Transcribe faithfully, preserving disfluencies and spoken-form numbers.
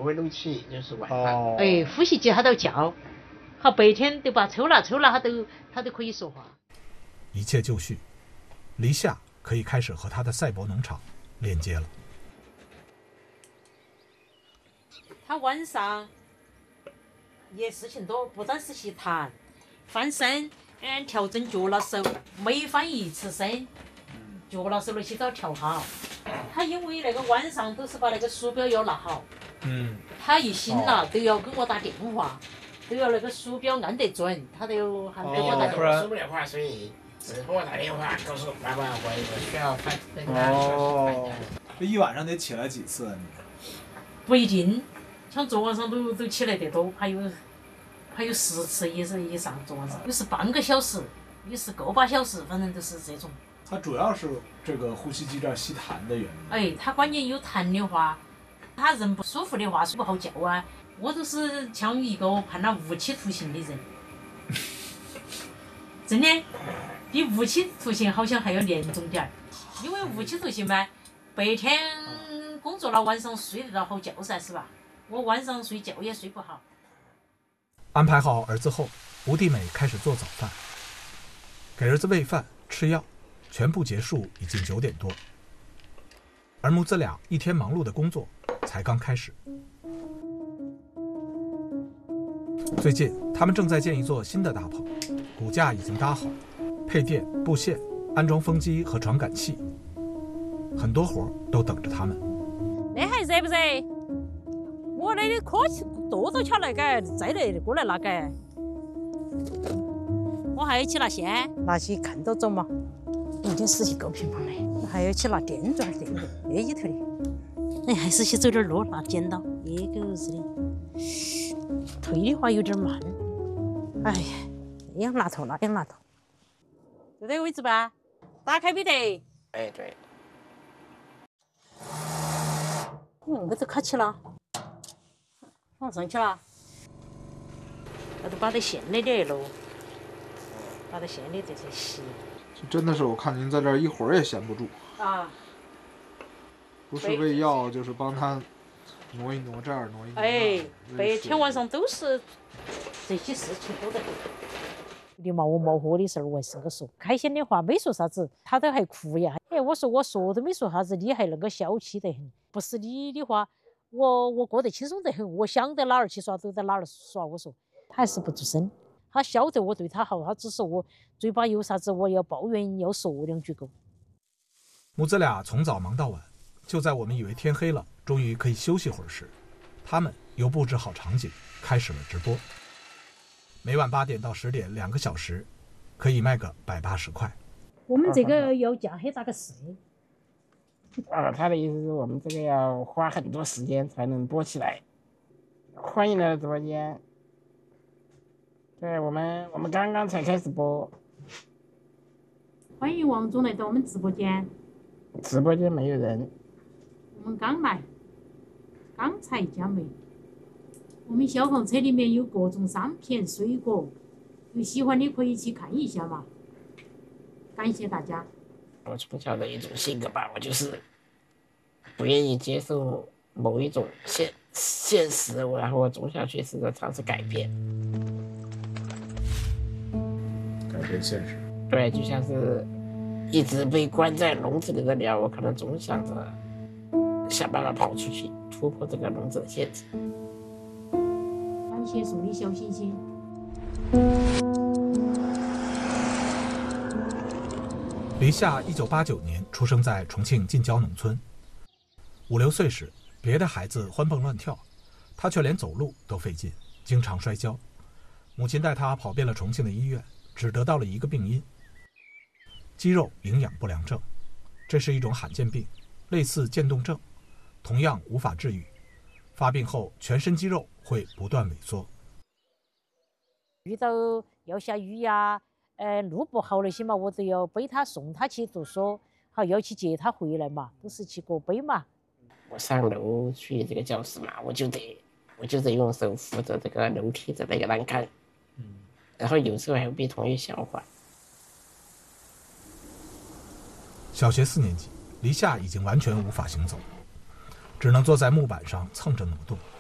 不会弄起，就是晚上。 哦。 哎，呼吸机他都叫，好白天都把抽了抽了，他都他都可以说话。 一切就绪，黎夏可以开始和他的赛博农场连接了。 他晚上也事情多，不单是去弹、翻身，嗯，调整脚了手，每翻一次身，脚了手那些都要调好。他因为那个晚上都是把那个鼠标要拿好， 嗯， 他一醒了、哦、都要跟我打电话，都要那个鼠标按得准，他都要喊给我打电话。 受不了话，所以只给我打电话，告诉爸爸我我需要翻那个。 哦，这一晚上得起来几次啊？你？ 不一定，像昨晚上都都起来得多，还有还有十次以上以上，昨晚上有时半个小时，有时个把小时，反正都是这种。 它主要是这个呼吸机这儿吸痰的原因。 哎，它关键有痰的话，他人不舒服的话，睡不好觉啊。我都是像一个判了无期徒刑的人，真的，比无期徒刑好像还要严重点儿。因为无期徒刑嘛，白天工作了，晚上睡得到好觉噻，是吧？我晚上睡觉也睡不好。 安排好儿子后，吴地美开始做早饭，给儿子喂饭吃药。全部结束已经九点多，而母子俩一天忙碌的工作才刚开始。最近他们正在建一座新的大棚，骨架已经搭好，配电、布线、安装风机和传感器，很多活都等着他们。 那还热不热？我那里科气多多巧来个，再来过来拿个。我还要去拿线，拿起看到走嘛。一天事情够平忙的，还要去拿电钻电的，那里头的。哎，还是去走点路，拿剪刀，野狗似的。推的话有点慢。哎呀，这样拿头，那样拿头。就这个位置吧，打开没得？ 哎，对。 嗯，这都卡起了，往上去了。那都把这线里的喽，把这线里这些吸。 真的是，我看您在这儿一会儿也闲不住啊。 不是喂药，就是帮他挪一挪这儿，挪一挪那儿。 哎，白天晚上都是这些事情多得很。你冒我冒火的事儿，我还是个说，开心的话没说啥子，他都还哭呀。哎，我说我说都没说啥子，你还那个小气得很。不是你的话，我我过得轻松得很，我想到哪儿去耍都在哪儿耍。我说，他还是不吱声。他晓得我对他好，他只是我嘴巴有啥子我要抱怨要说两句够。 母子俩从早忙到晚，就在我们以为天黑了，终于可以休息会儿时，他们又布置好场景，开始了直播。每晚八点到十点，两个小时，可以卖个百八十块。 我们这个要价很大个事。 啊，他的意思是我们这个要花很多时间才能播起来。欢迎来到直播间。对我们，我们刚刚才开始播。 欢迎王总来到我们直播间。 直播间没有人。 我们刚来，刚才加盟。我们消防车里面有各种商品、水果，有喜欢的可以去看一下嘛。感谢大家。 我从小的一种性格吧，我就是不愿意接受某一种现现实，然后我从小去试着尝试改变。 改变现实。 对，就像是一直被关在笼子里的鸟，我可能总想着想办法跑出去，突破这个笼子的限制。 感谢送的小心心。 黎夏一九八九年出生在重庆近郊农村，五六岁时，别的孩子欢蹦乱跳，他却连走路都费劲，经常摔跤。母亲带他跑遍了重庆的医院，只得到了一个病因：肌肉营养不良症。这是一种罕见病，类似渐冻症，同样无法治愈。发病后，全身肌肉会不断萎缩。 遇到要下雨呀。呃，路不好那些嘛，我都要背他送他去读书，好要去接他回来嘛，都是去过背嘛。 我上楼去这个教室嘛，我就得我就得用手扶着这个楼梯的那个栏杆，嗯，然后有时候还会被同学笑话。 小学四年级，黎夏已经完全无法行走，只能坐在木板上蹭着挪动。